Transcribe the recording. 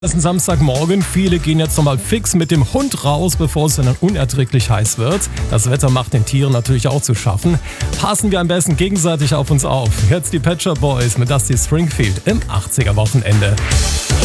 Es ist ein Samstagmorgen. Viele gehen jetzt nochmal fix mit dem Hund raus, bevor es dann unerträglich heiß wird. Das Wetter macht den Tieren natürlich auch zu schaffen. Passen wir am besten gegenseitig auf uns auf. Jetzt die Pet Shop Boys mit Dusty Springfield im 80er Wochenende.